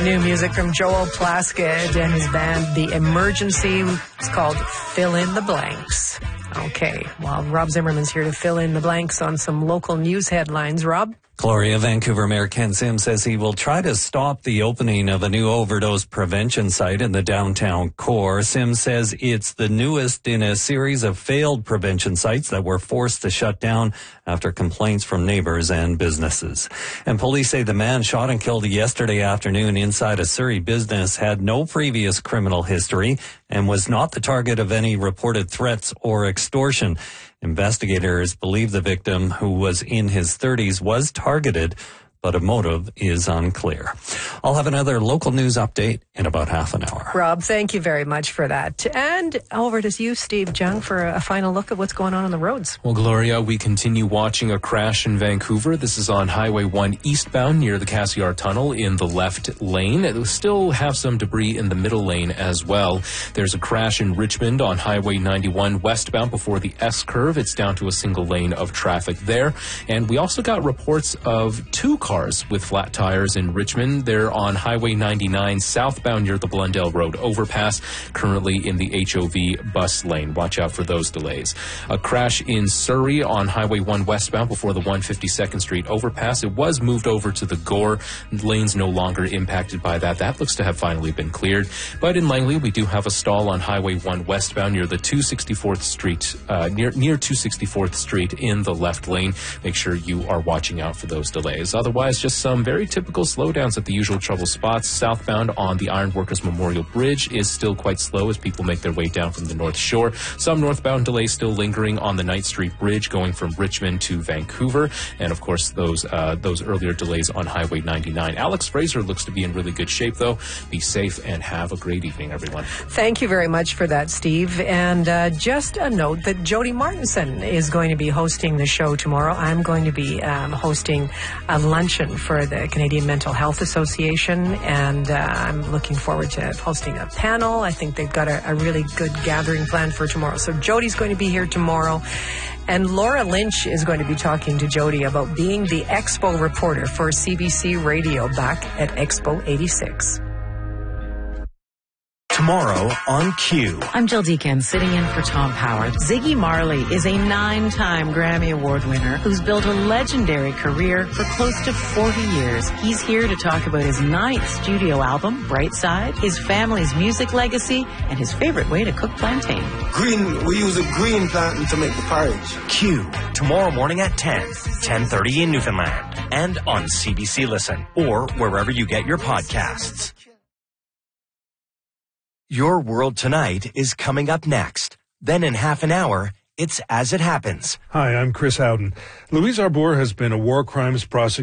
New music from Joel Plaskett and his band, The Emergency. It's called Fill in the Blanks. Okay, well, Rob Zimmerman's here to fill in the blanks on some local news headlines. Rob? Gloria, Vancouver Mayor Ken Sim says he will try to stop the opening of a new overdose prevention site in the downtown core. Sim says it's the newest in a series of failed prevention sites that were forced to shut down after complaints from neighbors and businesses. And police say the man shot and killed yesterday afternoon inside a Surrey business had no previous criminal history and was not the target of any reported threats or extortion. Investigators believe the victim, who was in his 30s, was targeted, but a motive is unclear. I'll have another local news update in about half an hour. Rob, thank you very much for that. And over to you, Steve Jung, for a final look at what's going on the roads. Well, Gloria, we continue watching a crash in Vancouver. This is on Highway 1 eastbound near the Cassiar Tunnel in the left lane. It will still have some debris in the middle lane as well. There's a crash in Richmond on Highway 91 westbound before the S-curve. It's down to a single lane of traffic there. And we also got reports of two cars with flat tires in Richmond. They're on Highway 99 southbound near the Blundell Road overpass, currently in the HOV bus lane. Watch out for those delays. A crash in Surrey on Highway 1 westbound before the 152nd Street overpass. It was moved over to the Gore. Lanes no longer impacted by that. That looks to have finally been cleared. But in Langley, we do have a stall on Highway 1 westbound near the 264th Street, near 264th Street in the left lane. Make sure you are watching out for those delays. Otherwise, just some very typical slowdowns at the usual trouble spots. Southbound on the Ironworkers Memorial Bridge is still quite slow as people make their way down from the North Shore. Some northbound delays still lingering on the Knight Street Bridge going from Richmond to Vancouver. And of course, those earlier delays on Highway 99. Alex Fraser looks to be in really good shape, though. Be safe and have a great evening, everyone. Thank you very much for that, Steve. And just a note that Jody Martinson is going to be hosting the show tomorrow. I'm going to be hosting a luncheon for the Canadian Mental Health Association, and I'm looking forward to hosting a panel. I think they've got a really good gathering planned for tomorrow. So Jody's going to be here tomorrow, and Laura Lynch is going to be talking to Jody about being the Expo reporter for CBC Radio back at Expo 86. Tomorrow on Q. I'm Jill Deacon, sitting in for Tom Power. Ziggy Marley is a 9-time Grammy Award winner who's built a legendary career for close to 40 years. He's here to talk about his 9th studio album, Bright Side, his family's music legacy, and his favorite way to cook plantain. We use a green plantain to make the porridge. Q. Tomorrow morning at 10:30 in Newfoundland. And on CBC Listen, or wherever you get your podcasts. Your World Tonight is coming up next. Then in half an hour, it's As It Happens. Hi, I'm Chris Howden. Louise Arbour has been a war crimes prosecutor